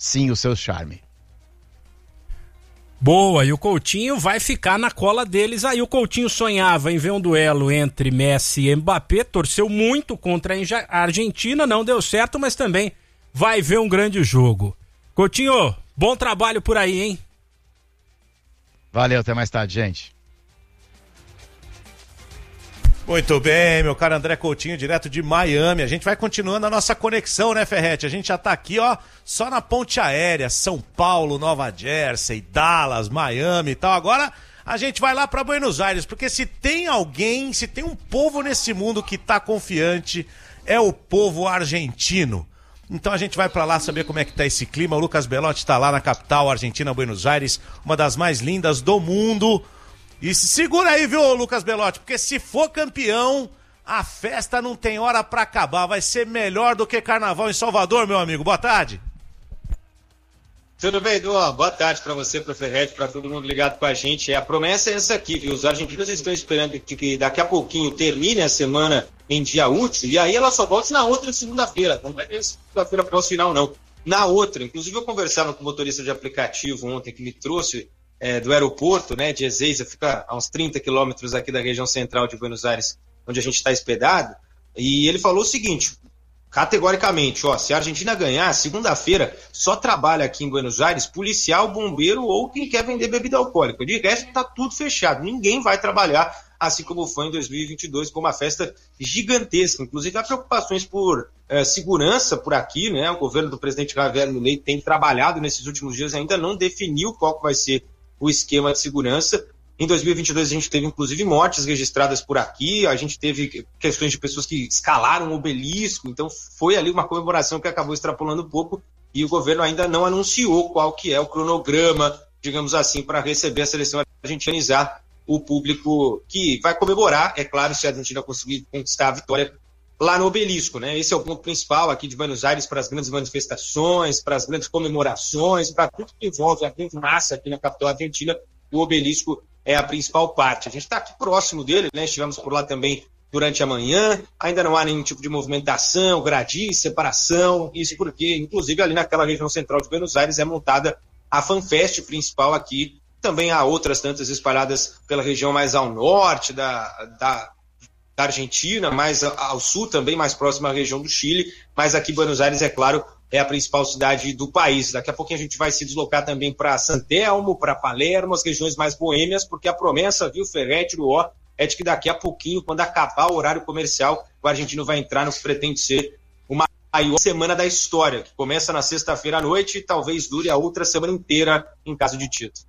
sim o seu charme. Boa, e o Coutinho vai ficar na cola deles aí. O Coutinho sonhava em ver um duelo entre Messi e Mbappé, torceu muito contra a Argentina, não deu certo, mas também vai ver um grande jogo. Coutinho, bom trabalho por aí, hein? Valeu, até mais tarde, gente. Muito bem, meu caro André Coutinho, direto de Miami. A gente vai continuando a nossa conexão, né, Ferretti? A gente já tá aqui, ó, só na ponte aérea, São Paulo, Nova Jersey, Dallas, Miami e tal. Agora a gente vai lá pra Buenos Aires, porque se tem alguém, se tem um povo nesse mundo que tá confiante, é o povo argentino. Então a gente vai pra lá saber como é que tá esse clima. O Lucas Belotti tá lá na capital argentina, Buenos Aires, uma das mais lindas do mundo. E se segura aí, viu, Lucas Belotti, porque se for campeão, a festa não tem hora pra acabar. Vai ser melhor do que carnaval em Salvador, meu amigo. Boa tarde. Tudo bem, Edu? Boa tarde pra você, pro Ferretti, pra todo mundo ligado com a gente. A promessa é essa aqui, viu? Os argentinos estão esperando que daqui a pouquinho termine a semana em dia útil, e aí ela só volta na outra segunda-feira. Não vai ter segunda-feira para o final, não. Na outra, inclusive eu conversava com o motorista de aplicativo ontem, que me trouxe do aeroporto, né, de Ezeiza, fica a uns 30 quilômetros aqui da região central de Buenos Aires, onde a gente está hospedado, e ele falou o seguinte, categoricamente, ó, se a Argentina ganhar, segunda-feira só trabalha aqui em Buenos Aires policial, bombeiro ou quem quer vender bebida alcoólica. De resto, está tudo fechado, ninguém vai trabalhar, assim como foi em 2022, com uma festa gigantesca. Inclusive, há preocupações por segurança por aqui, né? O governo do presidente Javier Milei tem trabalhado nesses últimos dias, ainda não definiu qual que vai ser o esquema de segurança. Em 2022 a gente teve inclusive mortes registradas por aqui, a gente teve questões de pessoas que escalaram o obelisco, então foi ali uma comemoração que acabou extrapolando um pouco e o governo ainda não anunciou qual que é o cronograma, digamos assim, para receber a seleção argentinizar o público que vai comemorar, é claro, se a Argentina conseguir conquistar a vitória lá no obelisco, né? Esse é o ponto principal aqui de Buenos Aires para as grandes manifestações, para as grandes comemorações, para tudo que envolve a grande massa aqui na capital argentina, o obelisco é a principal parte. A gente está aqui próximo dele, né? Estivemos por lá também durante a manhã, ainda não há nenhum tipo de movimentação, gradis, separação, isso porque, inclusive, ali naquela região central de Buenos Aires é montada a FanFest principal aqui, também há outras tantas espalhadas pela região mais ao norte da Argentina, mais ao sul também, mais próxima à região do Chile, mas aqui Buenos Aires, é claro, é a principal cidade do país. Daqui a pouquinho a gente vai se deslocar também para San Telmo, para Palermo, as regiões mais boêmias, porque a promessa, viu, Ferretti, Luó, é de que daqui a pouquinho, quando acabar o horário comercial, o argentino vai entrar no que pretende ser uma maior semana da história, que começa na sexta-feira à noite e talvez dure a outra semana inteira em caso de título.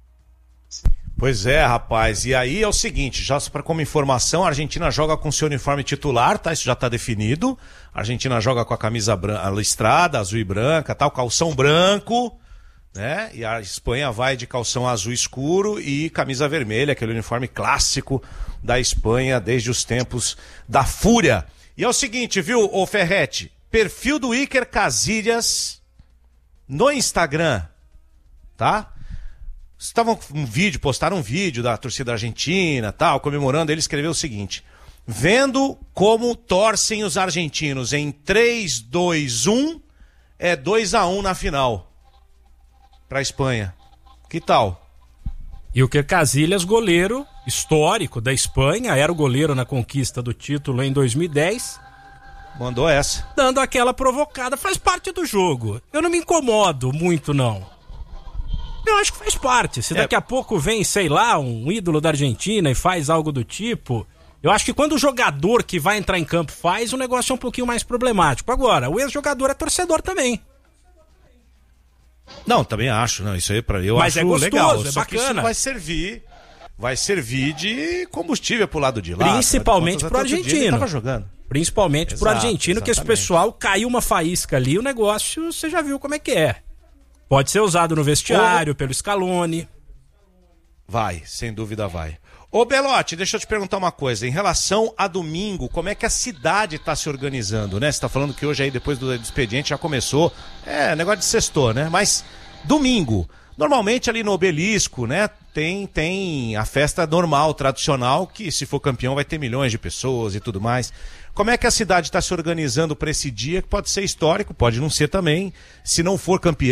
Pois é, rapaz, e aí é o seguinte, já para como informação, a Argentina joga com seu uniforme titular, tá? Isso já tá definido. A Argentina joga com a camisa listrada, azul e branca, tal, calção branco, né? E a Espanha vai de calção azul escuro e camisa vermelha, aquele uniforme clássico da Espanha desde os tempos da Fúria. E é o seguinte, viu, ô Ferretti, perfil do Iker Casillas no Instagram, tá? Postaram um vídeo da torcida argentina, tal, comemorando. Ele escreveu o seguinte: vendo como torcem os argentinos em 3, 2, 1, é 2-1 na final pra Espanha. Que tal? E o Iker Casillas, goleiro histórico da Espanha, era o goleiro na conquista do título em 2010. Mandou essa. Dando aquela provocada, faz parte do jogo. Eu não me incomodo muito, não. Eu acho que faz parte. Se daqui a pouco vem, sei lá, um ídolo da Argentina e faz algo do tipo, eu acho que quando o jogador que vai entrar em campo faz, o negócio é um pouquinho mais problemático. Agora, o ex-jogador é torcedor também. Não, também acho, não, isso aí pra eu Mas acho é gostoso, legal, é só bacana. que isso vai servir de combustível pro lado de lá. Principalmente pro argentino. Tava jogando. Principalmente pro argentino, que esse pessoal caiu uma faísca ali, o negócio, você já viu como é que é. Pode ser usado no vestiário, pelo Scaloni. Vai, sem dúvida vai. Ô Belotti, deixa eu te perguntar uma coisa. Em relação a domingo, como é que a cidade está se organizando, né? Você tá falando que hoje aí, depois do expediente, já começou. Negócio de sextou, né? Mas domingo, normalmente ali no Obelisco, né? Tem a festa normal, tradicional, que se for campeão vai ter milhões de pessoas e tudo mais. Como é que a cidade está se organizando para esse dia, que pode ser histórico, pode não ser também, se não for campeão?